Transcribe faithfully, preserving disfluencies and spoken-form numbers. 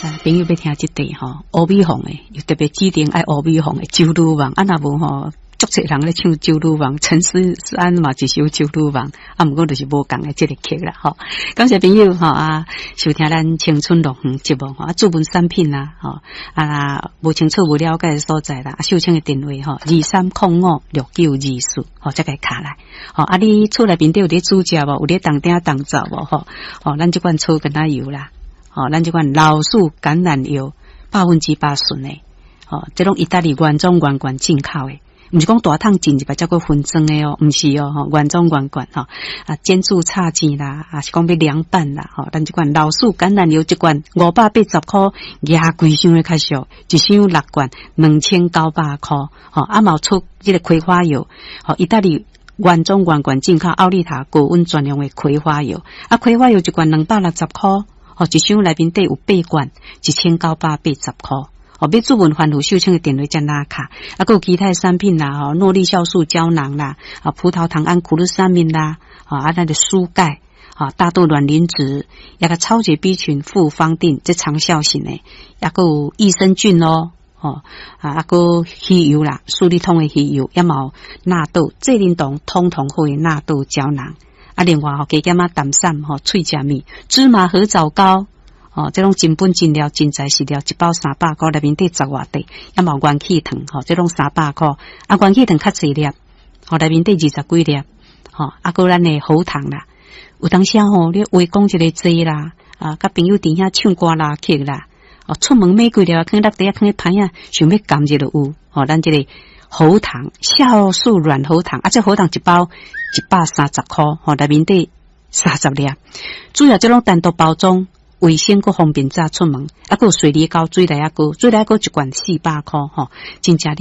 朋友要听这段吼，阿美凤诶，又特别指定爱阿美凤诶《周女王》，啊那无吼，足侪人咧唱《周女王》，陈思安嘛一首《周女王》，啊毋过就是无共诶这个曲啦吼。感谢朋友吼啊，收听咱青春乐园节目吼，啊注文产品啦吼，啊无清楚无了解诶所在啦，啊秀清诶电话吼，二三零五六九二四，吼再甲卡来，吼啊你厝内面底有咧煮食无？有咧当鼎当灶无？吼，吼咱即款草根仔油啦。哦，咱这款老树橄榄油百分之百纯诶，哦，这种意大利原装原罐进口诶，毋是讲大桶进一百才过分装诶哦，毋是哦，吼原装原罐吼啊，煎煮炒煎啦，啊是讲要凉拌啦，吼，咱这款老树橄榄油一罐五百八十块，牙贵箱诶较俗，一箱六罐两千九百块，吼，啊毛出这个葵花油，吼，意大利原装原罐进口奥利塔高温专用诶葵花油，啊葵花油一罐两百六十块。哦，一箱内面底有八罐，一千九百八十块。哦，要注文欢富秀清的电话加拉卡，啊，还有其他产品啦，哦，诺丽酵素胶囊啦，啊，葡萄糖胺苦鲁沙明啦，啊，啊，那个蔬钙，啊，大豆卵磷脂，那个超级 B 群复方定，这长效型的，还有益生菌哦，哦，啊，还有鱼油啦，苏力通的鱼油，也有纳豆、这灵酮通通好的纳豆胶囊。啊，另外吼，加减啊淡散吼，脆食米、芝麻合枣膏，哦，这种真本真料真材实料，一包三百块，内面底十外块，也冇元气糖，吼，这种三百块，啊，元气糖较济粒，吼，内面底二十几粒，吼，啊，个咱的喉糖啦，有当时吼，你话讲一个济啦，啊，甲朋友伫遐唱歌啦、曲啦，哦，出门买几粒，囥落地啊，囥咧盘啊，想要甘就有，吼，咱这个。喉糖酵素软喉糖啊，这喉糖一包一百三十块，吼，内面底三十粒，主要这种单独包装，卫生佮方便早出门，啊，佮有水梨膏水来啊，佮水来啊，佮一罐四百块，吼，真正。